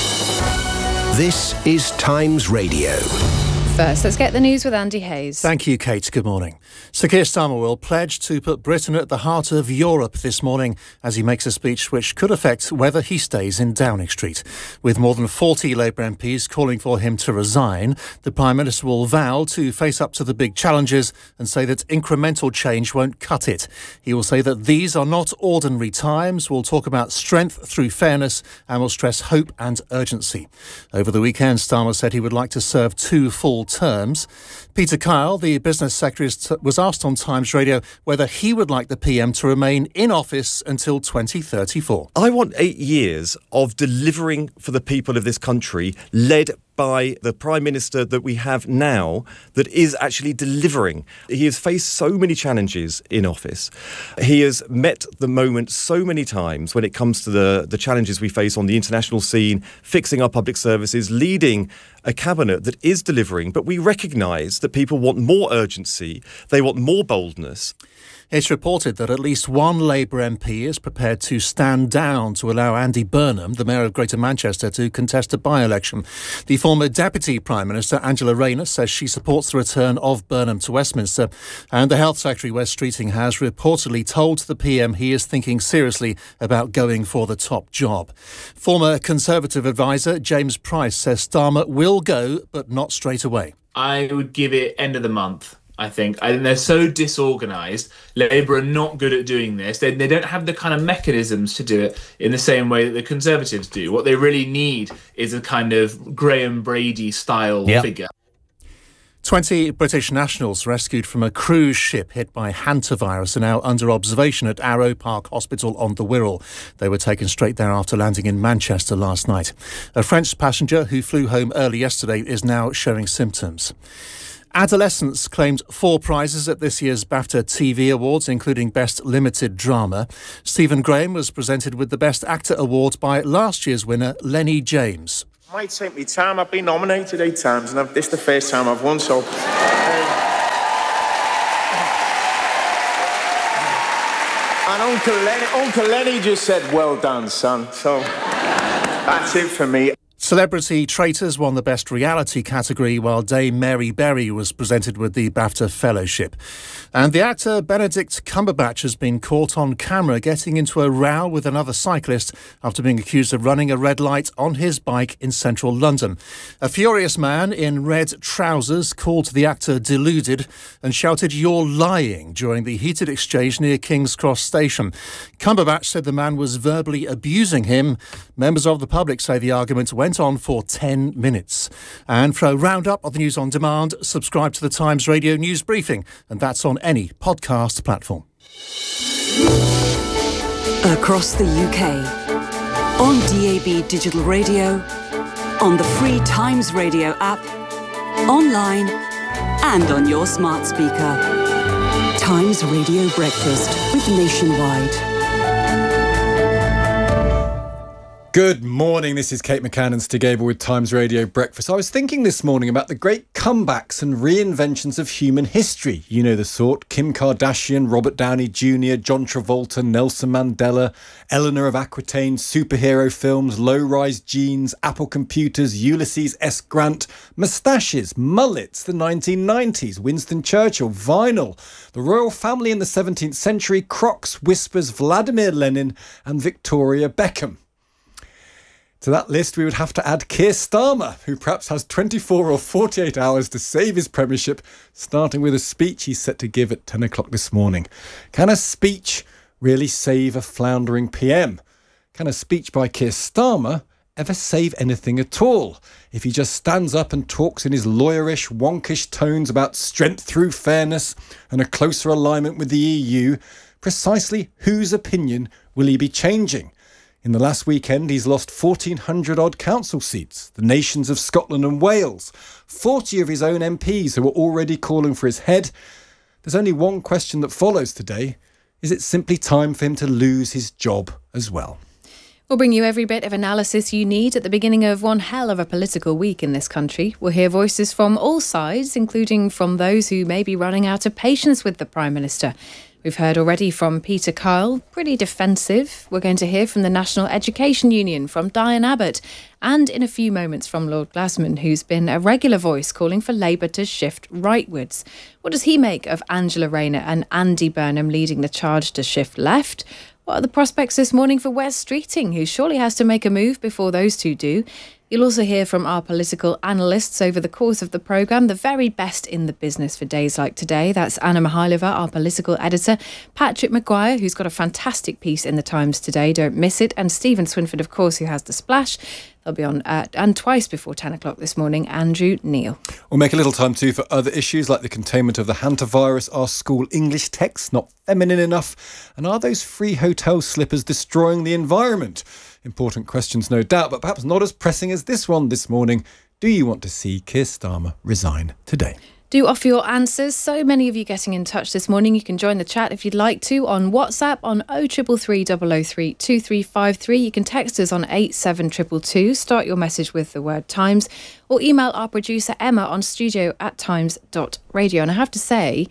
This is Times Radio. First, let's get the news with Andy Hayes. Thank you, Kate. Good morning. Sir Keir Starmer will pledge to put Britain at the heart of Europe this morning as he makes a speech which could affect whether he stays in Downing Street. With more than 40 Labour MPs calling for him to resign, the Prime Minister will vow to face up to the big challenges and say that incremental change won't cut it. He will say that these are not ordinary times, will talk about strength through fairness and will stress hope and urgency. Over the weekend, Starmer said he would like to serve 2 full terms. Peter Kyle, the Business Secretary, was asked on Times Radio whether he would like the PM to remain in office until 2034. I want 8 years of delivering for the people of this country, led by the Prime Minister that we have now, that is actually delivering. He has faced so many challenges in office. He has met the moment so many times when it comes to the challenges we face on the international scene, fixing our public services, leading a cabinet that is delivering. But we recognise that people want more urgency, they want more boldness. It's reported that at least one Labour MP is prepared to stand down to allow Andy Burnham, the Mayor of Greater Manchester, to contest a by-election. The former Deputy Prime Minister, Angela Rayner, says she supports the return of Burnham to Westminster. And the Health Secretary, Wes Streeting, has reportedly told the PM he is thinking seriously about going for the top job. Former Conservative advisor James Price says Starmer will go, but not straight away. I would give it end of the month. I think they're so disorganised. Labour are not good at doing this. They don't have the kind of mechanisms to do it in the same way that the Conservatives do. What they really need is a kind of Graham Brady style figure. 20 British nationals rescued from a cruise ship hit by hantavirus are now under observation at Arrow Park Hospital on the Wirral. They were taken straight there after landing in Manchester last night. A French passenger who flew home early yesterday is now showing symptoms. Adolescence claimed 4 prizes at this year's BAFTA TV Awards, including Best Limited Drama. Stephen Graham was presented with the Best Actor Award by last year's winner, Lenny James. Might take me time. I've been nominated 8 times, and this is the first time I've won, so... And Uncle Lenny just said, well done, son. So that's it for me. Celebrity Traitors won the Best Reality category, while Dame Mary Berry was presented with the BAFTA Fellowship. And the actor Benedict Cumberbatch has been caught on camera getting into a row with another cyclist after being accused of running a red light on his bike in central London. A furious man in red trousers called the actor deluded and shouted, "You're lying," during the heated exchange near King's Cross Station. Cumberbatch said the man was verbally abusing him. Members of the public say the argument went on for 10 minutes. And for a roundup of the news on demand, subscribe to the Times Radio News Briefing, and that's on any podcast platform. Across the UK, on DAB Digital Radio, on the free Times Radio app, online and on your smart speaker. Times Radio Breakfast with Nationwide. Good morning, this is Kate McCann and Stig Abel with Times Radio Breakfast. I was thinking this morning about the great comebacks and reinventions of human history. You know the sort: Kim Kardashian, Robert Downey Jr., John Travolta, Nelson Mandela, Eleanor of Aquitaine, superhero films, low-rise jeans, Apple computers, Ulysses S. Grant, moustaches, mullets, the 1990s, Winston Churchill, vinyl, the royal family in the 17th century, Crocs, Whispers, Vladimir Lenin and Victoria Beckham. To that list, we would have to add Keir Starmer, who perhaps has 24 or 48 hours to save his premiership, starting with a speech he's set to give at 10 o'clock this morning. Can a speech really save a floundering PM? Can a speech by Keir Starmer ever save anything at all? If he just stands up and talks in his lawyerish, wonkish tones about strength through fairness and a closer alignment with the EU, precisely whose opinion will he be changing? In the last weekend, he's lost 1,400-odd council seats, the nations of Scotland and Wales, 40 of his own MPs who were already calling for his head. There's only one question that follows today. Is it simply time for him to lose his job as well? We'll bring you every bit of analysis you need at the beginning of one hell of a political week in this country. We'll hear voices from all sides, including from those who may be running out of patience with the Prime Minister. We've heard already from Peter Kyle, pretty defensive. We're going to hear from the National Education Union, from Diane Abbott, and in a few moments from Lord Glasman, who's been a regular voice calling for Labour to shift rightwards. What does he make of Angela Rayner and Andy Burnham leading the charge to shift left? What are the prospects this morning for Wes Streeting, who surely has to make a move before those two do? You'll also hear from our political analysts over the course of the programme, the very best in the business for days like today. That's Anna Mihailova, our political editor, Patrick Maguire, who's got a fantastic piece in the Times today, don't miss it, and Stephen Swinford, of course, who has The Splash. They'll be on, and twice before 10 o'clock this morning, Andrew Neil. We'll make a little time too for other issues like the containment of the hantavirus, are school English texts not feminine enough, and are those free hotel slippers destroying the environment? Important questions, no doubt, but perhaps not as pressing as this one this morning. Do you want to see Keir Starmer resign today? Do offer your answers. So many of you getting in touch this morning. You can join the chat if you'd like to on WhatsApp on 0333 003 2353. You can text us on 87222. Start your message with the word Times, or email our producer Emma on studio@times.radio. And I have to say,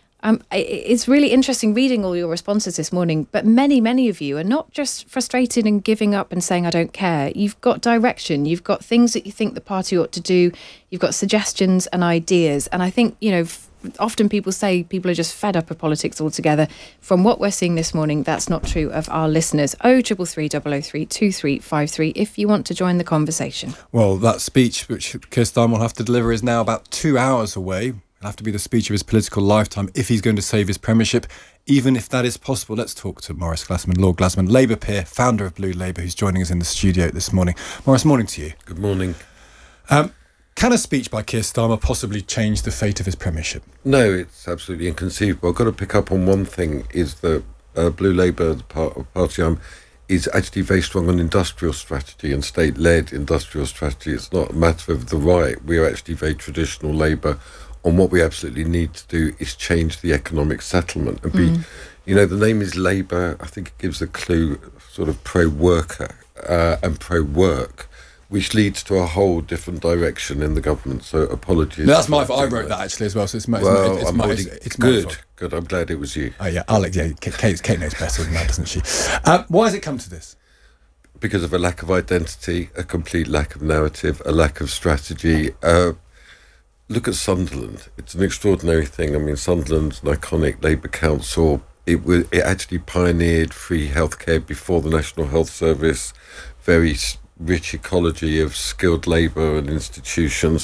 it's really interesting reading all your responses this morning, but many of you are not just frustrated and giving up and saying, I don't care. You've got direction. You've got things that you think the party ought to do. You've got suggestions and ideas. And I think, often people say people are just fed up of politics altogether. From what we're seeing this morning, that's not true of our listeners. 0333 003 2353 if you want to join the conversation. Well, that speech which Keir Starmer will have to deliver is now about 2 hours away. It'll have to be the speech of his political lifetime if he's going to save his premiership, even if that is possible. Let's talk to Maurice Glasman, Lord Glasman, Labour peer, founder of Blue Labour, who's joining us in the studio this morning. Maurice, morning to you. Good morning. Can a speech by Keir Starmer possibly change the fate of his premiership? No, it's absolutely inconceivable. I've got to pick up on one thing, is that Blue Labour, the party I'm, is actually very strong on industrial strategy and state-led industrial strategy. It's not a matter of the right. We are actually very traditional Labour on what we absolutely need to do is change the economic settlement and be, you know, the name is Labour. I think it gives a clue, sort of pro-worker and pro-work, which leads to a whole different direction in the government. So apologies. No, that's my fault. I wrote that actually as well. So it's good. Good. I'm glad it was you. Oh yeah, Alex. Yeah, Kate knows better than that, doesn't she? Why has it come to this? Because of a lack of identity, a complete lack of narrative, a lack of strategy. Look at Sunderland. It's an extraordinary thing. I mean, Sunderland's an iconic Labour council. It actually pioneered free healthcare before the National Health Service. Very rich ecology of skilled labour and institutions.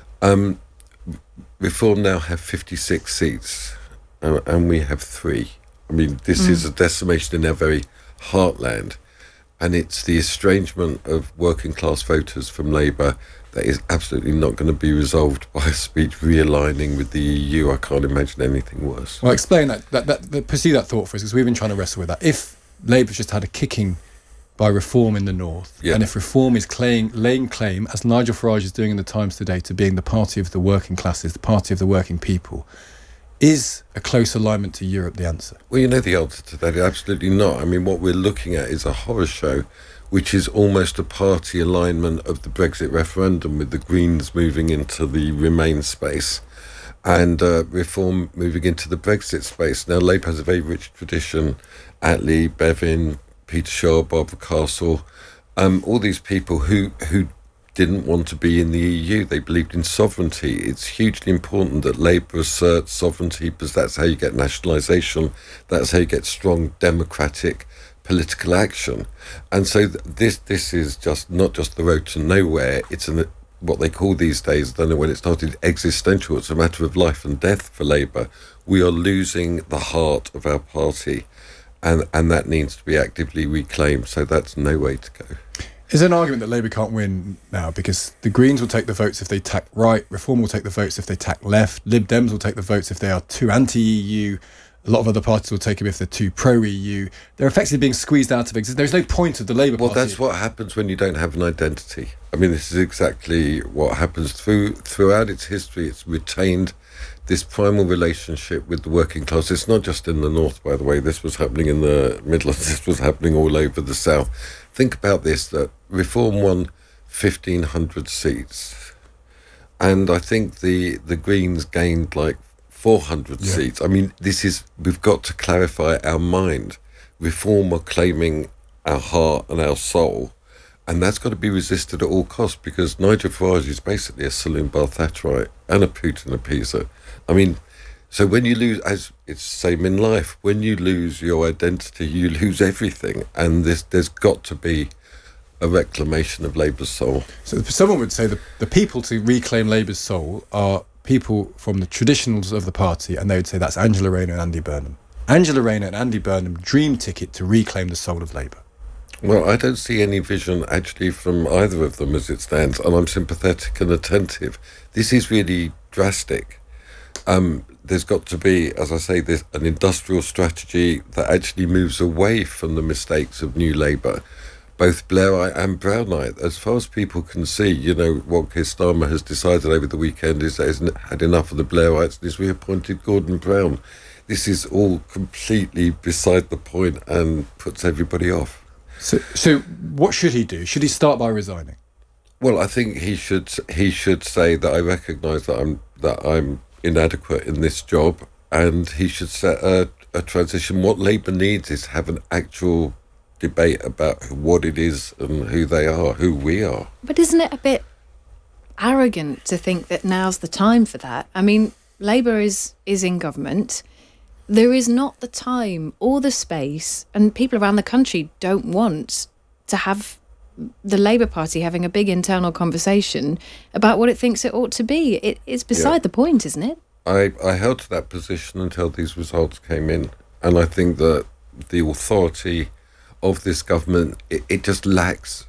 Reform now have 56 seats, and we have 3. I mean, this is a decimation in our very heartland, and it's the estrangement of working class voters from Labour that is absolutely not going to be resolved by a speech realigning with the EU. I can't imagine anything worse. Well, explain that pursue that thought for us, because we've been trying to wrestle with that. If Labour's just had a kicking by Reform in the north, and if Reform is laying claim, as Nigel Farage is doing in the Times today, to being the party of the working classes, the party of the working people, is a close alignment to Europe the answer? Well, you know the answer to that. Absolutely not. I mean, what we're looking at is a horror show, which is almost a party alignment of the Brexit referendum, with the Greens moving into the Remain space and Reform moving into the Brexit space. Now, Labour has a very rich tradition. Attlee, Bevin, Peter Shaw, Barbara Castle, all these people who didn't want to be in the EU. They believed in sovereignty. It's hugely important that Labour asserts sovereignty, because that's how you get nationalisation. That's how you get strong democratic political action. And so this is just not just the road to nowhere. It's what they call these days, I don't know when it started, existential. It's a matter of life and death for Labour. We are losing the heart of our party, and that needs to be actively reclaimed. So that's no way to go. Is there an argument that Labour can't win now because the Greens will take the votes if they tack right, Reform will take the votes if they tack left, Lib Dems will take the votes if they are too anti-EU, a lot of other parties will take them if they're too pro-EU. They're effectively being squeezed out of existence. There's no point of the Labour Party. Well, that's what happens when you don't have an identity. I mean, this is exactly what happens throughout its history. It's retained this primal relationship with the working class. It's not just in the north, by the way. This was happening in the Midlands. This was happening all over the south. Think about this, that Reform won 1,500 seats. And I think the Greens gained like 400 seats. I mean, we've got to clarify our mind. Reform are claiming our heart and our soul, and that's got to be resisted at all costs, because Nigel Farage is basically a saloon bar Thatcherite and a Putin appeaser. I mean, so when you lose, as it's the same in life, when you lose your identity, you lose everything, and there's got to be a reclamation of Labour's soul. So someone would say that the people to reclaim Labour's soul are people from the traditionals of the party, and they would say that's Angela Rayner and Andy Burnham. Angela Rayner and Andy Burnham dream ticket to reclaim the soul of Labour. Well, I don't see any vision actually from either of them as it stands, and I'm sympathetic and attentive. This is really drastic. There's got to be, as I say, an industrial strategy that actually moves away from the mistakes of New Labour, both Blairite and Brownite. As far as people can see, you know, what Keir Starmer has decided over the weekend is that he's had enough of the Blairites and he's reappointed Gordon Brown. This is all completely beside the point and puts everybody off. So what should he do? Should he start by resigning? Well, I think he should say that I recognise that I'm inadequate in this job, and he should set a transition. What Labour needs is have an actual debate about what it is and who they are, who we are. But isn't it a bit arrogant to think that now's the time for that? I mean, Labour is in government. There is not the time or the space, and people around the country don't want to have the Labour Party having a big internal conversation about what it thinks it ought to be. It's beside the point, isn't it? I held to that position until these results came in, and I think that the authority of this government, it just lacks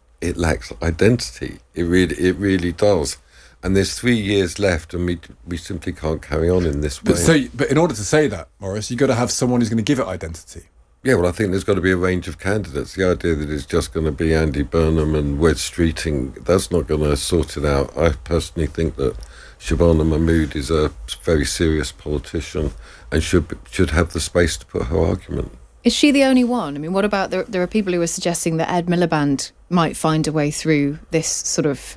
identity. It really does. And there's 3 years left, and we simply can't carry on in this way. But in order to say that, Maurice, you've got to have someone who's going to give it identity. Yeah, well, I think there's got to be a range of candidates. The idea that it's just going to be Andy Burnham and Wes Streeting, that's not going to sort it out. I personally think that Shabana Mahmood is a very serious politician and should have the space to put her argument. Is she the only one? I mean, what about there are people who are suggesting that Ed Miliband might find a way through this sort of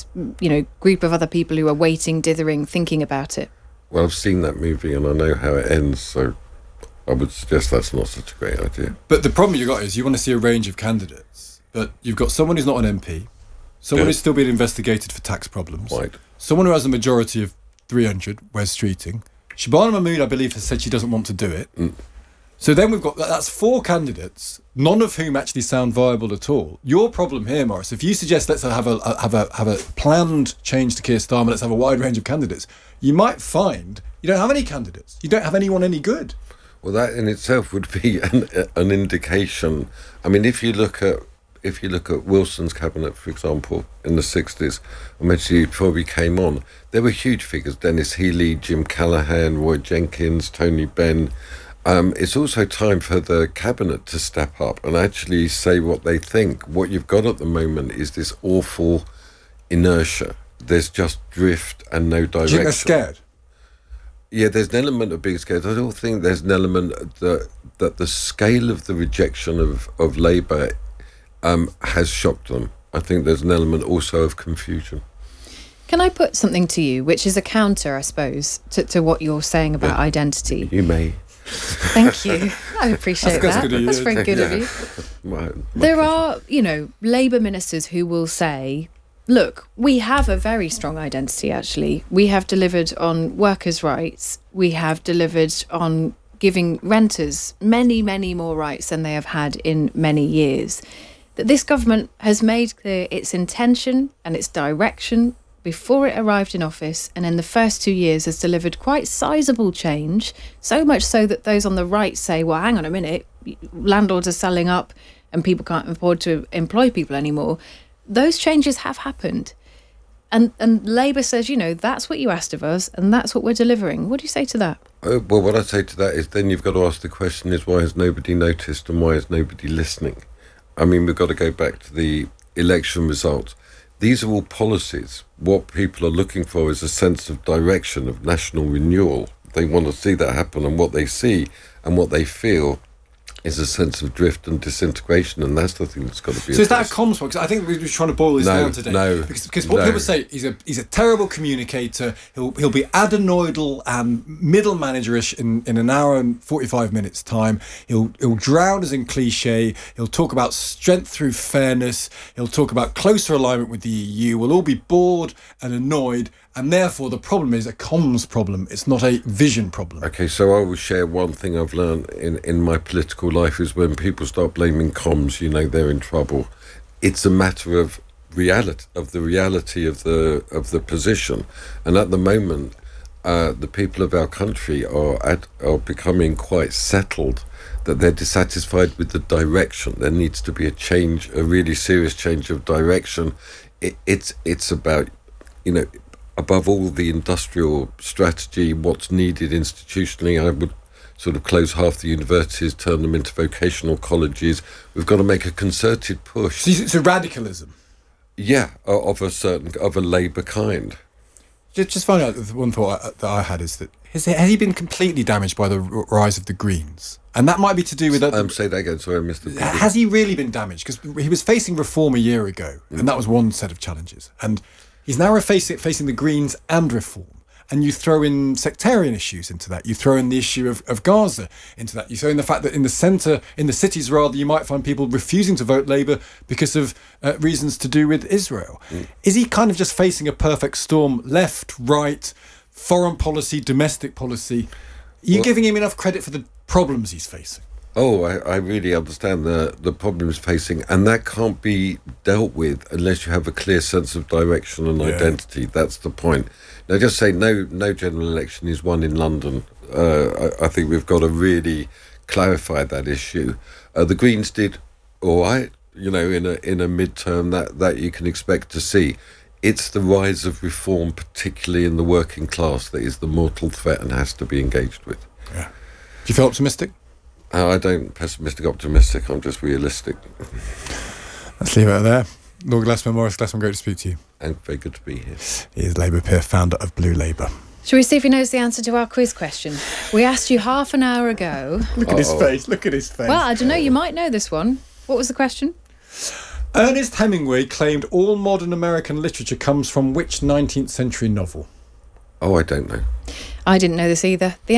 group of other people who are waiting, dithering, thinking about it? Well, I've seen that movie and I know how it ends, so I would suggest that's not such a great idea. But the problem you've got is you want to see a range of candidates, but you've got someone who's not an MP, someone who's still being investigated for tax problems, right. Someone who has a majority of 300, Wes Streeting. Shabana Mahmood, I believe, has said she doesn't want to do it. So then we've got, that's 4 candidates, none of whom actually sound viable at all. Your problem here, Maurice, if you suggest let's have a planned change to Keir Starmer, let's have a wide range of candidates, you might find you don't have any candidates. You don't have anyone any good. Well, that in itself would be an indication. I mean, if you look at Wilson's cabinet, for example, in the 60s, actually before we came on, there were huge figures: Dennis Healey, Jim Callaghan, Roy Jenkins, Tony Benn. It's also time for the cabinet to step up and actually say what they think. What you've got at the moment is this awful inertia. There's just drift and no direction. Do you think they're scared? Yeah, there's an element of being scared. I don't think there's an element that the scale of the rejection of Labour has shocked them. I think there's an element also of confusion. Can I put something to you, which is a counter, I suppose, to what you're saying about identity? You may. Thank you. I appreciate that. That's very good of you. There are, Labour ministers who will say, look, we have a very strong identity, actually. We have delivered on workers' rights. We have delivered on giving renters many, many more rights than they have had in many years. That this government has made clear its intention and its direction before it arrived in office, and in the first 2 years has delivered quite sizable change, so much so that those on the right say, well, hang on a minute, landlords are selling up and people can't afford to employ people anymore. Those changes have happened. And Labour says, that's what you asked of us and that's what we're delivering. What do you say to that? Well, what I say to that is then you've got to ask the question is why has nobody noticed and why is nobody listening? I mean, we've got to go back to the election results. These are all policies. What people are looking for is a sense of direction, of national renewal. They want to see that happen, and what they see and what they feel is a sense of drift and disintegration, and that's the thing that's got to be. So is that a comms one? Because I think we're trying to boil this down today. No, because what people say, he's a terrible communicator. He'll be adenoidal and middle managerish in an hour and 45 minutes time. He'll drown us in cliche. He'll talk about strength through fairness. He'll talk about closer alignment with the EU. We'll all be bored and annoyed. And therefore, the problem is a comms problem. It's not a vision problem. Okay, so I will share one thing I've learned in my political life is when people start blaming comms, they're in trouble. It's a matter of reality, of the reality of the position. And at the moment, the people of our country are becoming quite settled that they're dissatisfied with the direction. There needs to be a change, a really serious change of direction. It's about, above all, the industrial strategy, what's needed institutionally. I would sort of close half the universities, turn them into vocational colleges. We've got to make a concerted push. So radicalism? Yeah, of a Labour kind. Just find out, one thought that I had is that has he been completely damaged by the rise of the Greens? And that might be to do with... say that again, sorry, I missed it. Has he really been damaged? Because he was facing reform a year ago, and that was one set of challenges. And he's now facing the Greens and reform. And you throw in sectarian issues into that. You throw in the issue of Gaza into that. You throw in the fact that in the centre, in the cities rather, you might find people refusing to vote Labour because of reasons to do with Israel. Is he kind of just facing a perfect storm, left, right, foreign policy, domestic policy? Are you giving him enough credit for the problems he's facing? Oh, I really understand the problems facing, and that can't be dealt with unless you have a clear sense of direction and identity. That's the point. Now, just say no general election is won in London. I think we've got to really clarify that issue. The Greens did all right, in a midterm that you can expect to see. It's the rise of reform, particularly in the working class, that is the mortal threat and has to be engaged with. Yeah. Do you feel optimistic? I don't optimistic. I'm just realistic. Let's leave it there. Lord Glassman, Maurice Glassman, great to speak to you. And very good to be here. He is Labour peer, founder of Blue Labour. Shall we see if he knows the answer to our quiz question? We asked you half an hour ago. Look at his face. Look at his face. Well, I don't know. You might know this one. What was the question? Ernest Hemingway claimed all modern American literature comes from which 19th century novel? Oh, I don't know. I didn't know this either. The